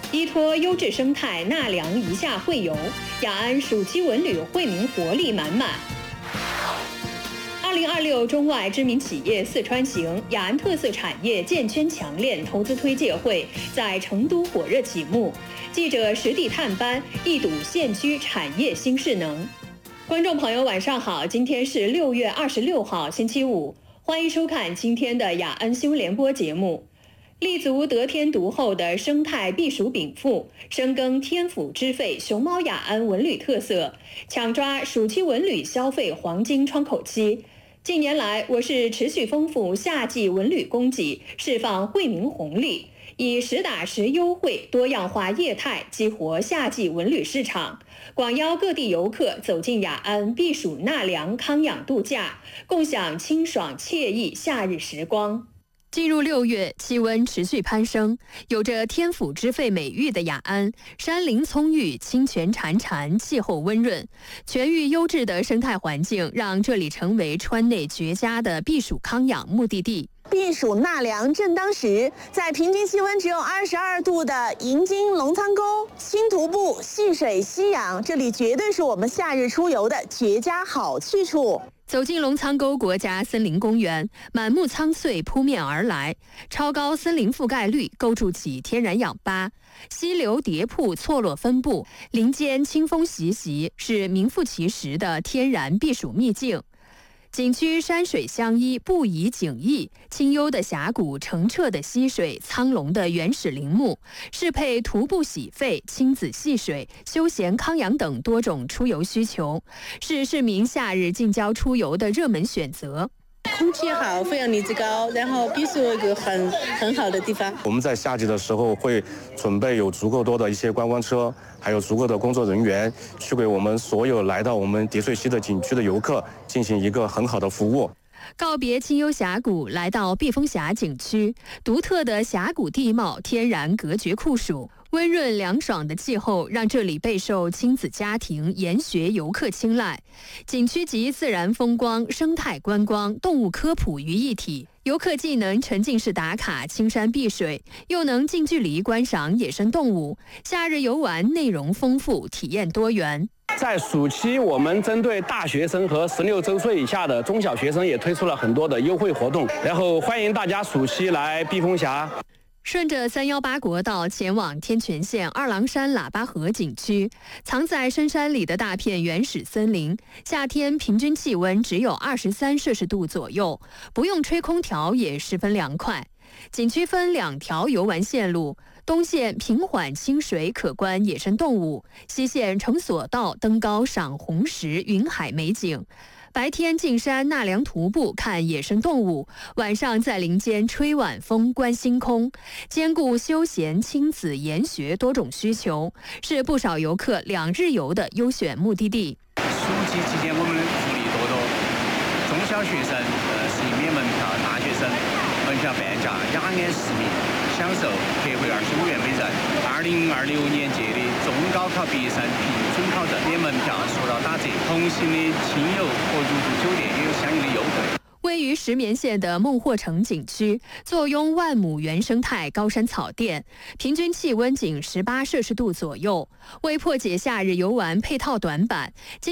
依托优质生态纳凉一下会游，雅安暑期文旅惠民活力满满。2026中外知名企业四川行雅安特色产业建圈强链投资推介会在成都火热启幕，记者实地探班，一睹县区产业新势能。观众朋友晚上好，今天是6月26号星期五，欢迎收看今天的雅安新闻联播节目。立足得天独厚的生态避暑禀赋，深耕天府之肺熊猫雅安文旅特色，抢抓暑期文旅消费黄金窗口期。近年来，我市持续丰富夏季文旅供给，释放惠民红利，以实打实优惠多样化业态激活夏季文旅市场，广邀各地游客走进雅安避暑纳凉康养度假，共享清爽惬意夏日时光。进入6月，气温持续攀升，有着天府之肺美誉的雅安，山林葱郁，清泉潺潺，气候温润，全域优质的生态环境让这里成为川内绝佳的避暑康养目的地。 避暑纳凉正当时，在平均气温只有22度的银津龙仓沟，轻徒步、戏水、吸氧，这里绝对是我们夏日出游的绝佳好去处。 走进龙仓沟国家森林公园，满目苍穗扑面而来，超高森林覆盖率构筑起天然氧吧，溪流叠瀑错落分布，林间清风习习，是名副其实的天然避暑秘境。景区山水相依，不宜景异，清幽的峡谷，澄澈的溪水，苍龙的原始林木，适配徒步洗肺、亲子戏水、休闲康养等多种出游需求，是市民夏日近郊出游的热门选择。 空气好，负氧离子高，然后避暑一个很好的地方。 我们在夏季的时候会准备有足够多的一些观光车，还有足够的工作人员，去给我们所有来到我们叠水溪的景区的游客进行一个很好的服务。 告别清幽峡谷，来到避风峡景区，独特的峡谷地貌天然隔绝酷暑，温润凉爽的气候让这里备受亲子家庭、研学游客青睐。景区集自然风光、生态观光、动物科普于一体，游客既能沉浸式打卡青山碧水，又能近距离观赏野生动物。夏日游玩内容丰富，体验多元。 在暑期，我们针对大学生和16周岁以下的中小学生也推出了很多的优惠活动，然后欢迎大家暑期来避风峡。 顺着318国道前往天全县二郎山喇叭河景区，藏在深山里的大片原始森林，夏天平均气温只有23摄氏度左右，不用吹空调也十分凉快。景区分2条游玩线路，东线平缓清水可观野生动物，西线乘索道登高赏红石云海美景。白天进山纳凉徒步看野生动物，晚上在林间吹晚风观星空，兼顾休闲、亲子、研学多种需求，是不少游客2日游的优选目的地。 暑期期间我们福利多多，中小学生是免门票，大学生门票半价，雅安市民享受特惠25元每人。2026年届的中高考毕业生凭准考证免门票受到打折，同行的亲友和入住酒店也有相应的优惠。 位于石棉县的孟获城景区，坐拥万亩原生态高山草甸，平均气温仅18摄氏度左右。为破解夏日游玩配套短板，